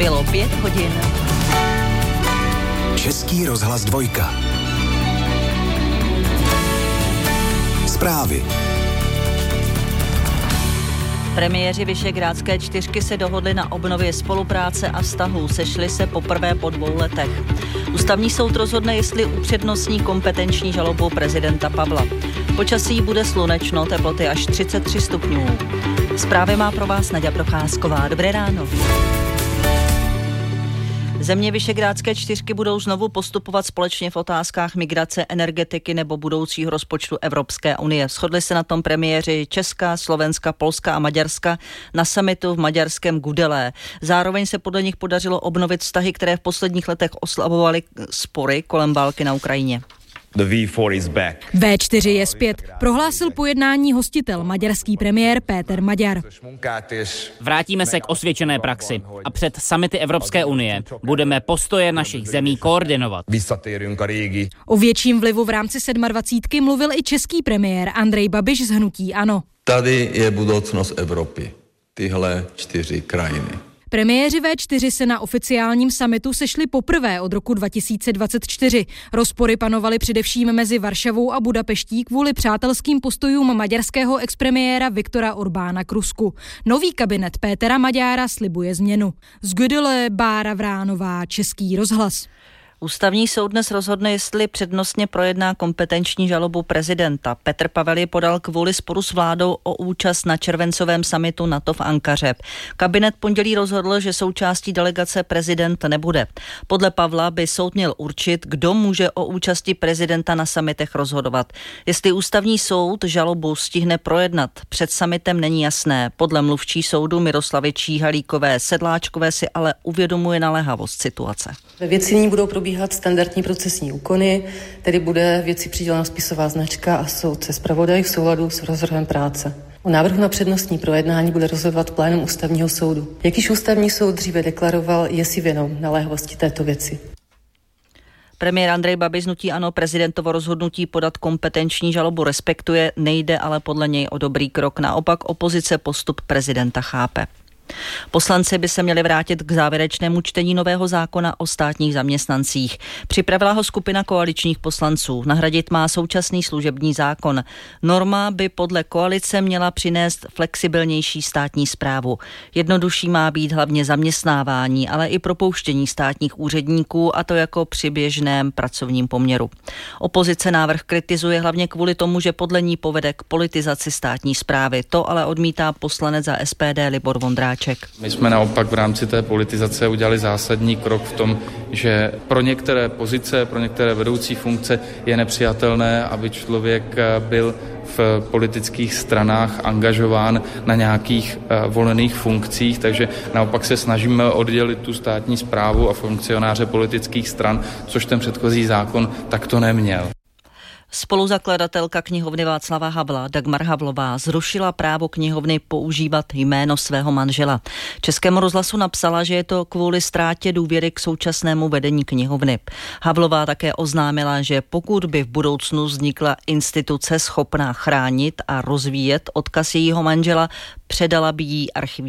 Bylo 5 hodin. Český rozhlas 2. Zprávy. Premiéři Visegrádské čtyřky se dohodli na obnově spolupráce a vztahů. Sešli se poprvé po 2 letech. Ústavní soud rozhodne, jestli upřednostní kompetenční žalobu prezidenta Pavla. Počasí bude slunečno, teploty až 33 stupňů. Zprávy má pro vás Naďa Procházková. Dobré ráno. Země Visegrádské čtyřky budou znovu postupovat společně v otázkách migrace, energetiky nebo budoucího rozpočtu Evropské unie. Shodli se na tom premiéři Česka, Slovenska, Polska a Maďarska na summitu v maďarském Gudelé. Zároveň se podle nich podařilo obnovit vztahy, které v posledních letech oslabovaly spory kolem války na Ukrajině. V4 je zpět, prohlásil po jednání hostitel, maďarský premiér Péter Magyar. Vrátíme se k osvědčené praxi a před summity Evropské unie budeme postoje našich zemí koordinovat. O větším vlivu v rámci 27 mluvil i český premiér Andrej Babiš z hnutí ANO. Tady je budoucnost Evropy, tyhle 4 krajiny. Premiéři V4 se na oficiálním summitu sešli poprvé od roku 2024. Rozpory panovaly především mezi Varšavou a Budapeští kvůli přátelským postojům maďarského expremiéra Viktora Orbána k Rusku. Nový kabinet Pétera Magyara slibuje změnu. Z Gödöllő Bára Vránová, Český rozhlas. Ústavní soud dnes rozhodne, jestli přednostně projedná kompetenční žalobu prezidenta. Petr Pavel ji podal kvůli sporu s vládou o účast na červencovém summitu NATO v Ankaře. Kabinet pondělí rozhodl, že součástí delegace prezident nebude. Podle Pavla by soud měl určit, kdo může o účasti prezidenta na summitech rozhodovat. Jestli ústavní soud žalobu stihne projednat před summitem, není jasné. Podle mluvčí soudu Miroslavy Číhalíkové Sedláčkové si ale uvědomuje naléhavost situace. Ve věci nyní budou probíhat standardní procesní úkony, tedy bude věci přidělena spisová značka a soudce zpravodaj v souladu s rozvrhem práce. O návrhu na přednostní projednání bude rozhodovat plénum ústavního soudu. Jak již ústavní soud dříve deklaroval, je si vědom naléhavosti této věci. Premiér Andrej Babiš z hnutí ANO prezidentovo rozhodnutí podat kompetenční žalobu respektuje, nejde ale podle něj o dobrý krok. Naopak opozice postup prezidenta chápe. Poslanci by se měli vrátit k závěrečnému čtení nového zákona o státních zaměstnancích. Připravila ho skupina koaličních poslanců. Nahradit má současný služební zákon. Norma by podle koalice měla přinést flexibilnější státní správu. Jednodušší má být hlavně zaměstnávání, ale i propouštění státních úředníků, a to jako při běžném pracovním poměru. Opozice návrh kritizuje hlavně kvůli tomu, že podle ní povede k politizaci státní správy. To ale odmítá poslanec za SPD Libor Vondráček. My jsme naopak v rámci té politizace udělali zásadní krok v tom, že pro některé pozice, pro některé vedoucí funkce je nepřijatelné, aby člověk byl v politických stranách angažován na nějakých volených funkcích, takže naopak se snažíme oddělit tu státní správu a funkcionáře politických stran, což ten předchozí zákon takto neměl. Spoluzakladatelka knihovny Václava Havla Dagmar Havlová zrušila právo knihovny používat jméno svého manžela. Českému rozhlasu napsala, že je to kvůli ztrátě důvěry k současnému vedení knihovny. Havlová také oznámila, že pokud by v budoucnu vznikla instituce schopná chránit a rozvíjet odkaz jejího manžela, předala by jí archivní